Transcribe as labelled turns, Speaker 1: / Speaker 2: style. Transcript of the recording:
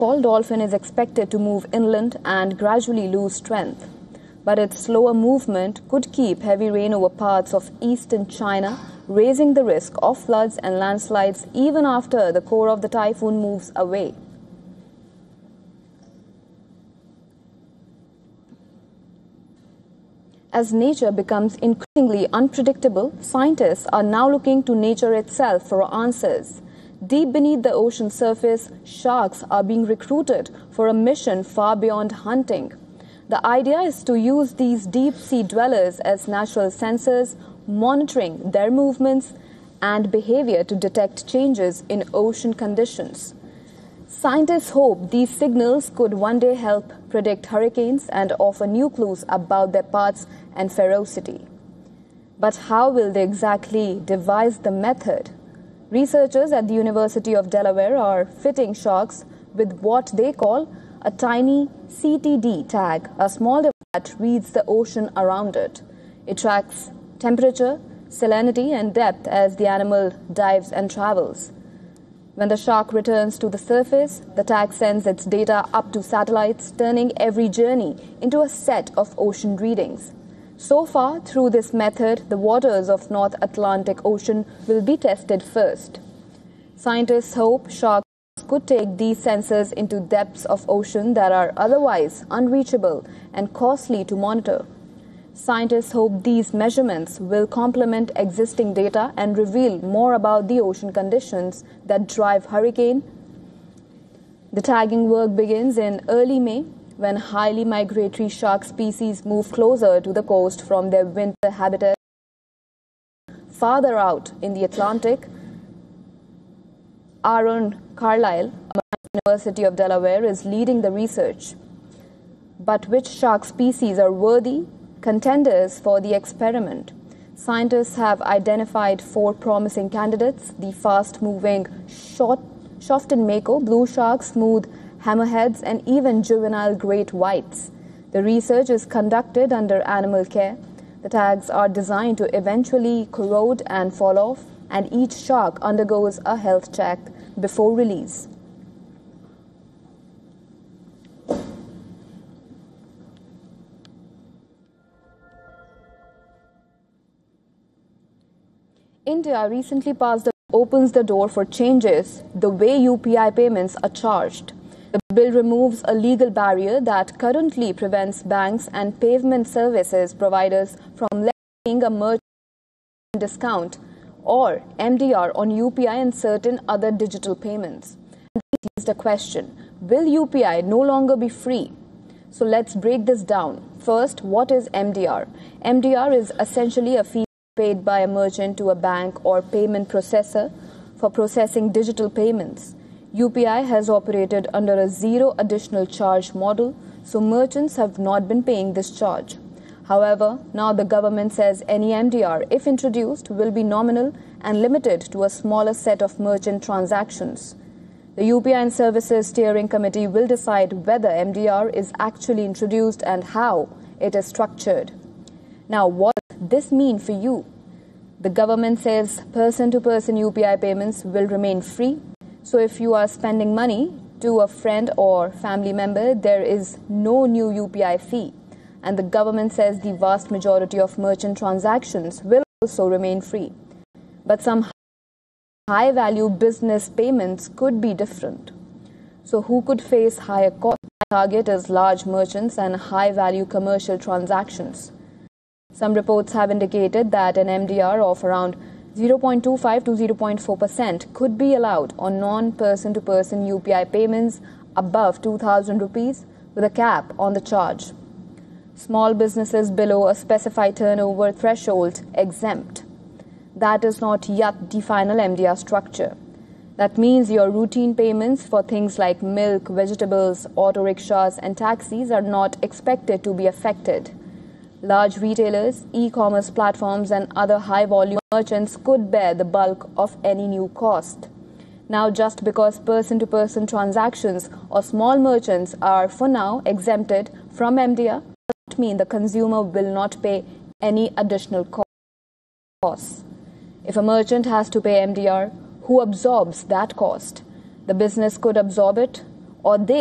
Speaker 1: Tall dolphin is expected to move inland and gradually lose strength, but its slower movement could keep heavy rain over parts of eastern China, raising the risk of floods and landslides even after the core of the typhoon moves away. As nature becomes increasingly unpredictable, scientists are now looking to nature itself for answers. Deep beneath the ocean surface, sharks are being recruited for a mission far beyond hunting. The idea is to use these deep-sea dwellers as natural sensors, monitoring their movements and behavior to detect changes in ocean conditions. Scientists hope these signals could one day help predict hurricanes and offer new clues about their paths and ferocity. But how will they exactly devise the method? Researchers at the University of Delaware are fitting sharks with what they call a tiny CTD tag, a small device that reads the ocean around it. It tracks temperature, salinity, and depth as the animal dives and travels. When the shark returns to the surface, the tag sends its data up to satellites, turning every journey into a set of ocean readings. So far, through this method, the waters of North Atlantic Ocean will be tested first. Scientists hope sharks could take these sensors into depths of ocean that are otherwise unreachable and costly to monitor. Scientists hope these measurements will complement existing data and reveal more about the ocean conditions that drive hurricane. The tagging work begins in early May when highly migratory shark species move closer to the coast from their winter habitat. Farther out in the Atlantic, Aaron Carlisle, of the University of Delaware, is leading the research. But which shark species are worthy contenders for the experiment? Scientists have identified 4 promising candidates: the fast-moving Shofton mako, blue sharks, smooth hammerheads, and even juvenile great whites. The research is conducted under animal care. The tags are designed to eventually corrode and fall off, and each shark undergoes a health check before release. India recently passed a bill that opens the door for changes the way UPI payments are charged. The bill removes a legal barrier that currently prevents banks and payment services providers from levying a merchant discount or MDR on UPI and certain other digital payments. And this leads to the question, will UPI no longer be free? So let's break this down. First, what is MDR? MDR is essentially a fee paid by a merchant to a bank or payment processor for processing digital payments. UPI has operated under a zero additional charge model, so merchants have not been paying this charge. However, now the government says any MDR, if introduced, will be nominal and limited to a smaller set of merchant transactions. The UPI and Services Steering Committee will decide whether MDR is actually introduced and how it is structured. Now, what does this mean for you? The government says person-to-person UPI payments will remain free. So if you are spending money to a friend or family member, there is no new UPI fee. And the government says the vast majority of merchant transactions will also remain free. But some high-value business payments could be different. So who could face higher costs? My target is large merchants and high-value commercial transactions. Some reports have indicated that an MDR of around 0.25 to 0.4% could be allowed on non-person-to-person UPI payments above 2,000 rupees with a cap on the charge. Small businesses below a specified turnover threshold exempt. That is not yet the final MDR structure. That means your routine payments for things like milk, vegetables, auto rickshaws and taxis are not expected to be affected. Large retailers, e-commerce platforms and other high-volume merchants could bear the bulk of any new cost. Now, just because person-to-person transactions or small merchants are for now exempted from MDR, does not mean the consumer will not pay any additional costs. If a merchant has to pay MDR, who absorbs that cost? The business could absorb it, or they